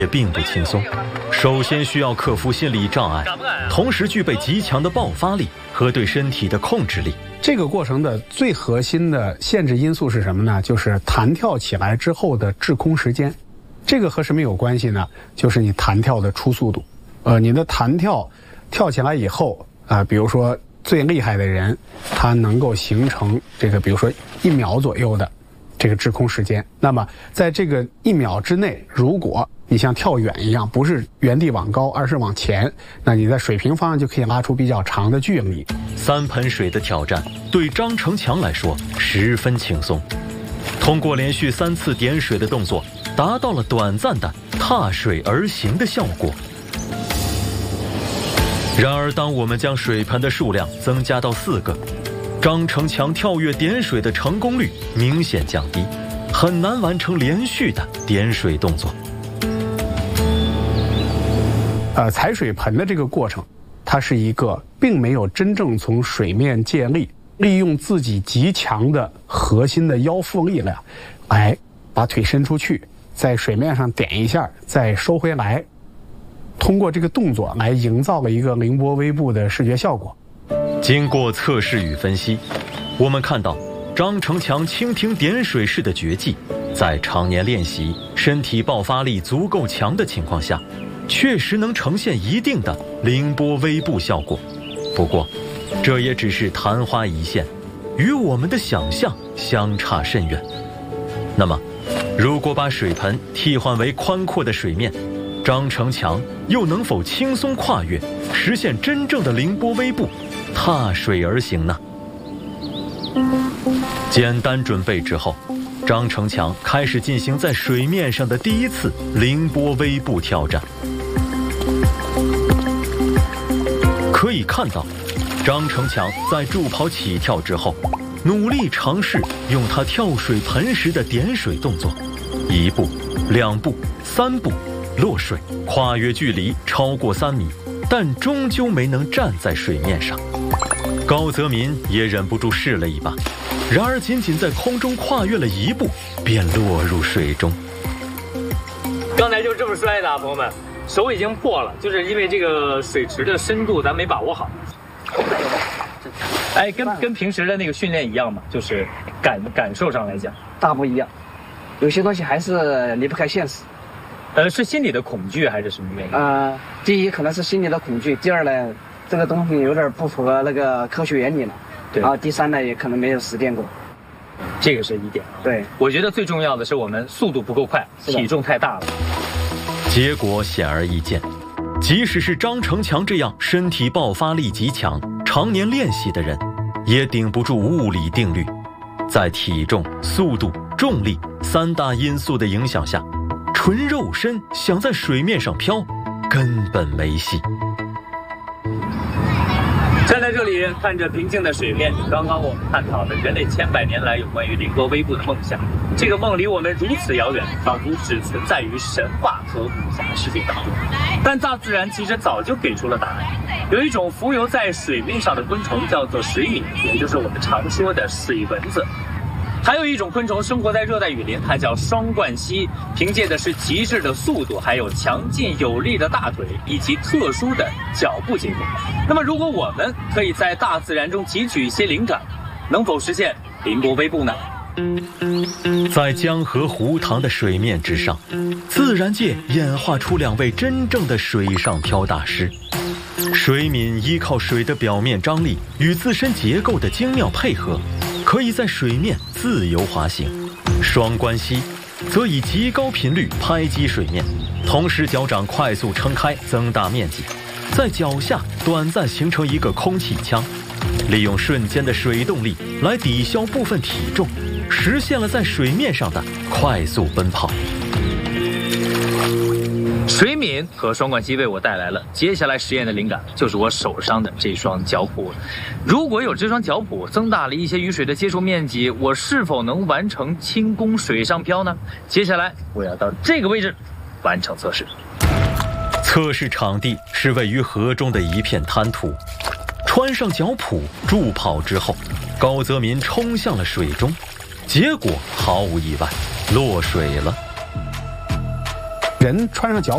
也并不轻松。首先需要克服心理障碍，同时具备极强的爆发力和对身体的控制力。 这个过程的最核心的限制因素是什么呢？就是弹跳起来之后的滞空时间。这个和什么有关系呢？就是你弹跳的初速度。你的弹跳起来以后比如说最厉害的人，他能够形成这个比如说1秒左右的这个滞空时间。那么在这个1秒之内，如果你像跳远一样，不是原地往高，而是往前，那你在水平方向就可以拉出比较长的距离。 3盆水的挑战对张成强来说十分轻松，通过连续3次点水的动作，达到了短暂的踏水而行的效果。然而，当我们将水盆的数量增加到4个，张成强跳跃点水的成功率明显降低，很难完成连续的点水动作。 踩水盆的这个过程，它是一个并没有真正从水面借力，利用自己极强的核心的腰腹力量，来把腿伸出去，在水面上点一下，再收回来。通过这个动作来营造了一个凌波微步的视觉效果。 经过测试与分析，我们看到张成强蜻蜓点水式的绝技，在常年练习、身体爆发力足够强的情况下，确实能呈现一定的凌波微步效果。不过，这也只是昙花一现，与我们的想象相差甚远。那么，如果把水盆替换为宽阔的水面，张成强又能否轻松跨越，实现真正的凌波微步，踏水而行呢？简单准备之后，张成强开始进行在水面上的第一次凌波微步挑战。可以看到，张成强在助跑起跳之后，努力尝试用他跳水盆时的点水动作，1步、2步、3步落水，跨越距离超过3米，但终究没能站在水面上。高泽民也忍不住试了一把，然而仅仅在空中跨越了1步，便落入水中。 刚才就这么摔的，朋友们，手已经破了，就是因为这个水池的深度咱没把握好。哎，跟平时的那个训练一样嘛，就是感受上来讲， 大不一样。有些东西还是离不开现实。 是心理的恐惧还是什么原因？ 第一可能是心理的恐惧，第二呢，这个东西有点不符合那个科学原理了。 对。 第三呢，也可能没有实践过。 这个是一点。 对， 我觉得最重要的是我们速度不够快，体重太大了。 结果显而易见，即使是张成强这样身体爆发力极强、常年练习的人，也顶不住物理定律。在体重、速度、重力3大因素的影响下，纯肉身想在水面上飘，根本没戏。 站在这里看着平静的水面，刚刚我们探讨了人类千百年来有关于凌波微步的梦想。这个梦离我们如此遥远，仿佛只存在于神话和武侠世界当中。但大自然其实早就给出了答案。有一种浮游在水面上的昆虫叫做水螟，也就是我们常说的水蚊子。还有一种昆虫生活在热带雨林，它叫双冠蜥，凭借的是极致的速度，还有强劲有力的大腿以及特殊的脚部结构。那么如果我们可以在大自然中汲取一些灵感，能否实现凌波微步呢？ 在江河湖塘的水面之上，自然界演化出2位真正的水上漂大师。水螟依靠水的表面张力与自身结构的精妙配合，可以在水面自由滑行。双冠蜥则以极高频率拍击水面，同时脚掌快速撑开增大面积，在脚下短暂形成一个空气腔，利用瞬间的水动力来抵消部分体重，实现了在水面上的快速奔跑。 水螟和双冠蜥为我带来了接下来实验的灵感，就是我手上的这双脚蹼。如果有这双脚蹼增大了一些与水的接触面积，我是否能完成轻功水上漂呢？接下来我要到这个位置完成测试。 测试场地是位于河中的一片滩涂。穿上脚蹼助跑之后，高泽民冲向了水中，结果毫无意外落水了。 人穿上脚